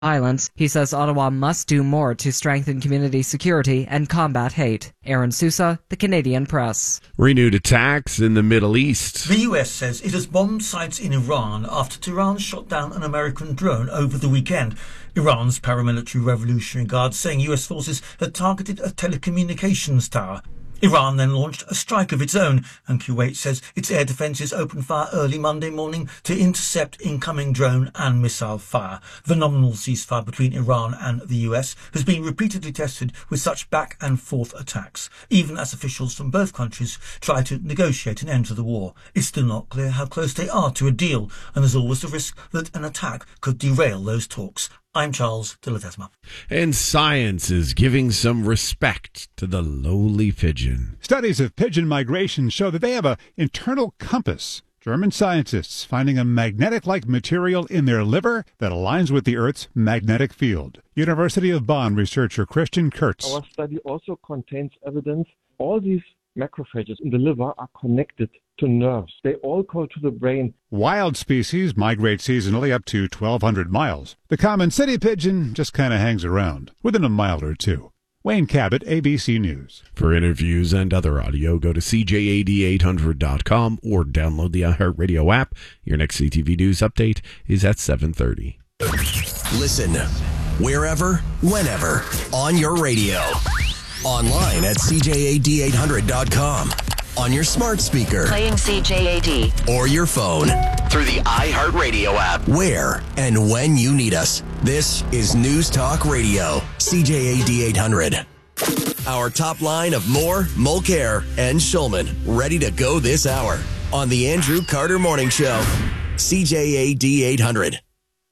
violence. He says Ottawa must do more to strengthen community security and combat hate. Aaron Sousa, The Canadian Press. Renewed attacks in the Middle East. The US says it has bombed sites in Iran after Tehran shot down an American drone over the weekend. Iran's paramilitary Revolutionary Guard saying US forces had targeted a telecommunications tower. Iran then launched a strike of its own, and Kuwait says its air defences opened fire early Monday morning to intercept incoming drone and missile fire. The nominal ceasefire between Iran and the US has been repeatedly tested with such back and forth attacks, even as officials from both countries try to negotiate an end to the war. It's still not clear how close they are to a deal, and there's always the risk that an attack could derail those talks. I'm Charles de Ledesma. And science is giving some respect to the lowly pigeon. Studies of pigeon migration show that they have an internal compass. German scientists finding a magnetic-like material in their liver that aligns with the Earth's magnetic field. University of Bonn researcher Christian Kurtz. Our study also contains evidence all these macrophages in the liver are connected to nerves. They all go to the brain. Wild species migrate seasonally up to 1,200 miles. The common city pigeon just kind of hangs around, within a mile or two. Wayne Cabot, ABC News. For interviews and other audio, go to CJAD800.com or download the iHeartRadio app. Your next CTV News update is at 7:30. Listen wherever, whenever, on your radio. Online at CJAD800.com. On your smart speaker. Playing CJAD. Or your phone. Through the iHeartRadio app. Where and when you need us. This is News Talk Radio. CJAD 800. Our top line of Moore, Mulcair, and Schulman. Ready to go this hour. On the Andrew Carter Morning Show. CJAD 800.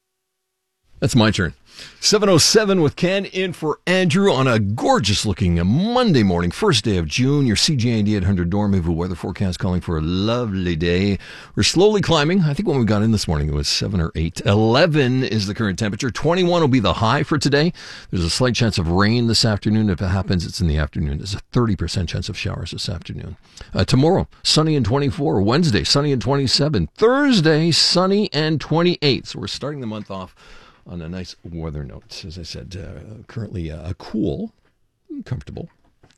That's my turn. 7:07 with Ken in for Andrew on a gorgeous-looking Monday morning, first day of June. Your CJAD 800 Dormiville weather forecast calling for a lovely day. We're slowly climbing. I think when we got in this morning, it was 7 or 8. 11 is the current temperature. 21 will be the high for today. There's a slight chance of rain this afternoon. If it happens, it's in the afternoon. There's a 30% chance of showers this afternoon. Tomorrow, sunny and 24. Wednesday, sunny and 27. Thursday, sunny and 28. So we're starting the month off on a nice weather note. As I said, currently a cool, comfortable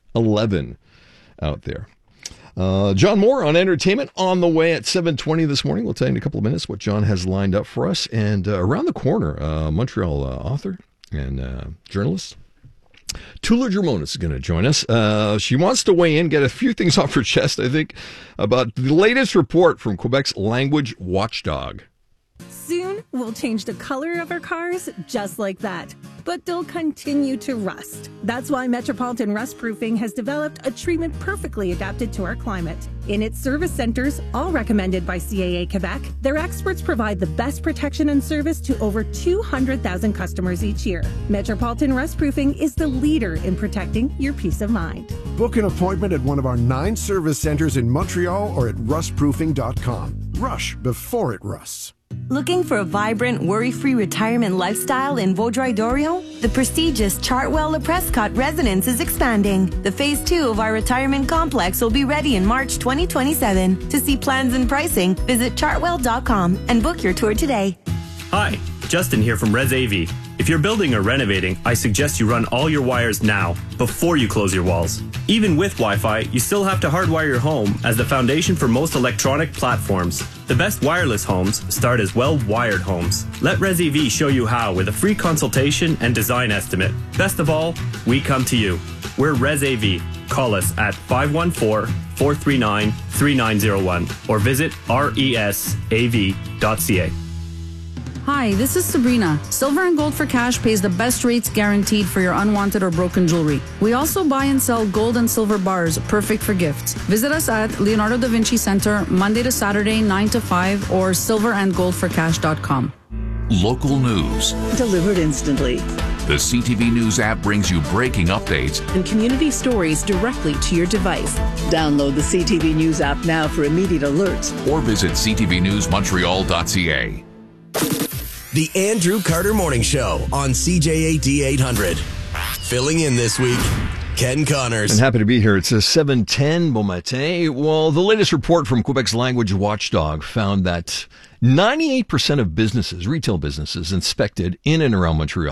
11 out there. John Moore on entertainment on the way at 7:20 this morning. We'll tell you in a couple of minutes what John has lined up for us. And around the corner, Montreal author and journalist Tula Germonis is going to join us. She wants to weigh in, get a few things off her chest, I think, about the latest report from Quebec's language watchdog. Soon, we'll change the color of our cars just like that, but they'll continue to rust. That's why Metropolitan Rust Proofing has developed a treatment perfectly adapted to our climate. In its service centers, all recommended by CAA Quebec, their experts provide the best protection and service to over 200,000 customers each year. Metropolitan Rust Proofing is the leader in protecting your peace of mind. Book an appointment at one of our 9 service centers in Montreal or at rustproofing.com. Rush before it rusts. Looking for a vibrant, worry-free retirement lifestyle in Vaudreuil-Dorion? The prestigious Chartwell Le Prescott residence is expanding. The Phase 2 of our retirement complex will be ready in March 2027. To see plans and pricing, visit chartwell.com and book your tour today. Hi, Justin here from ResAV. If you're building or renovating, I suggest you run all your wires now, before you close your walls. Even with Wi-Fi, you still have to hardwire your home as the foundation for most electronic platforms. The best wireless homes start as well-wired homes. Let ResAV show you how with a free consultation and design estimate. Best of all, we come to you. We're ResAV. Call us at 514-439-3901 or visit resav.ca. Hi, this is Sabrina. Silver and Gold for Cash pays the best rates guaranteed for your unwanted or broken jewelry. We also buy and sell gold and silver bars, perfect for gifts. Visit us at Leonardo da Vinci Center, Monday to Saturday, 9 to 5, or silverandgoldforcash.com. Local news. Delivered instantly. The CTV News app brings you breaking updates and community stories directly to your device. Download the CTV News app now for immediate alerts. Or visit ctvnewsmontreal.ca. The Andrew Carter Morning Show on CJAD 800. Filling in this week, Ken Connors. And happy to be here. It's a 7:10 Bon matin. Well, the latest report from Quebec's language watchdog found that 98% of businesses, retail businesses inspected in and around Montreal,